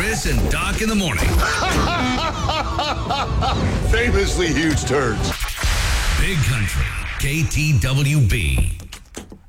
Chris and Doc in the morning. Famously huge turds. Big Country, KTWB.